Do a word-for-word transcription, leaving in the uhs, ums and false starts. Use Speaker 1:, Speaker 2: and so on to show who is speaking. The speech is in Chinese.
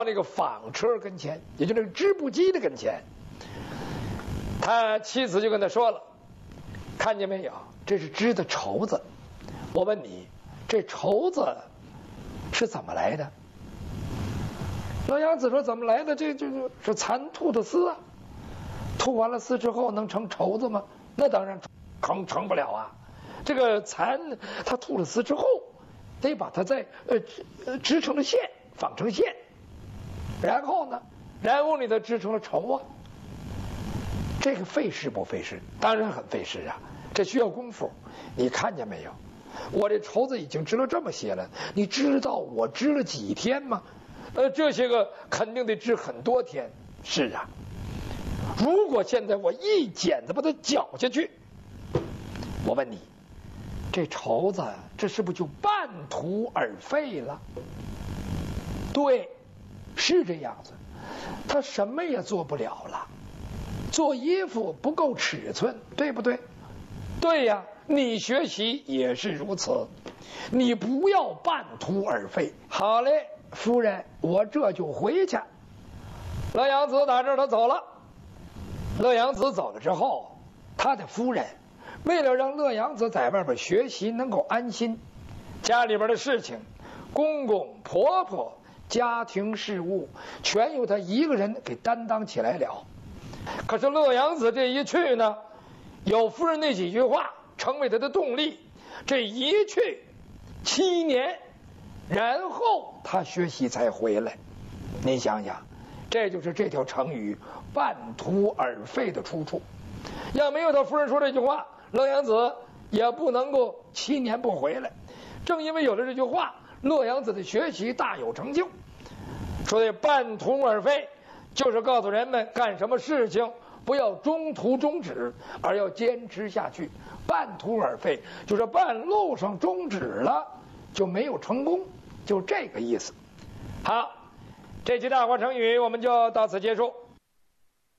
Speaker 1: 那个纺车跟前，也就那个织布机的跟前，他妻子就跟他说了：“看见没有，这是织的绸子。我问你，这绸子是怎么来的？”老杨子说：“怎么来的？这这是蚕吐的丝啊！吐完了丝之后，能成绸子吗？那当然成成不了啊！这个蚕它吐了丝之后，得把它再呃织织成了线，纺成线。”然后呢，然后你再织成了绸啊，这个费时不费时？当然很费时啊，这需要功夫。你看见没有？我这绸子已经织了这么些了，你知道我织了几天吗？呃，这些个肯定得织很多天。是啊，如果现在我一剪子把它绞下去，我问你，这绸子这是不是就半途而废了？对。是这样子，他什么也做不了了。做衣服不够尺寸，对不对？对呀，你学习也是如此，你不要半途而废。好嘞，夫人，我这就回去。乐阳子打这儿他走了。乐阳子走了之后，他的夫人为了让乐阳子在外边学习能够安心，家里边的事情，公公婆婆家庭事务全由他一个人给担当起来了。可是乐阳子这一去呢，有夫人那几句话成为他的动力，这一去七年，然后他学习才回来。你想想，这就是这条成语半途而废的出处。要没有他夫人说这句话，乐阳子也不能够七年不回来。正因为有了这句话，乐阳子的学习大有成就。说的半途而废，就是告诉人们干什么事情不要中途终止，而要坚持下去。半途而废就是半路上终止了，就没有成功，就这个意思。好，这期大话成语我们就到此结束。